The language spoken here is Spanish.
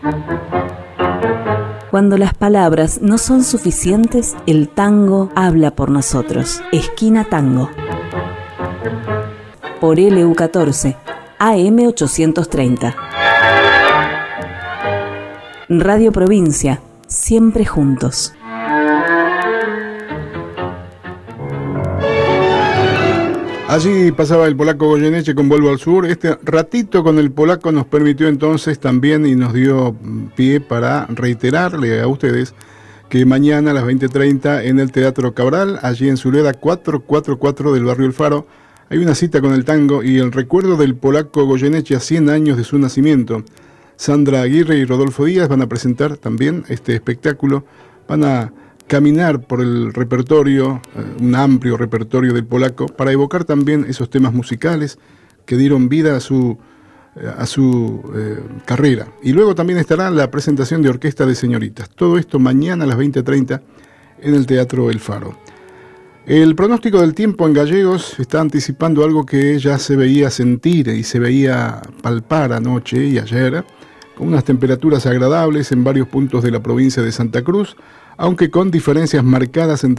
Cuando las palabras no son suficientes, el tango habla por nosotros. Esquina Tango. Por LU14, AM 830. Radio Provincia, siempre juntos. Allí pasaba el polaco Goyeneche con Vuelvo al Sur. Este ratito con el polaco nos permitió entonces también y nos dio pie para reiterarle a ustedes que mañana a las 20:30 en el Teatro Cabral, allí en Sureda 444 del barrio El Faro, hay una cita con el tango y el recuerdo del polaco Goyeneche a 100 años de su nacimiento. Sandra Aguirre y Rodolfo Díaz van a presentar también este espectáculo, van a caminar por el repertorio, un amplio repertorio del polaco, para evocar también esos temas musicales que dieron vida a su carrera. Y luego también estará la presentación de Orquesta de Señoritas. Todo esto mañana a las 20:30 en el Teatro El Faro. El pronóstico del tiempo en Gallegos está anticipando algo que ya se veía sentir y se veía palpar anoche y ayer, con unas temperaturas agradables en varios puntos de la provincia de Santa Cruz, aunque con diferencias marcadas entre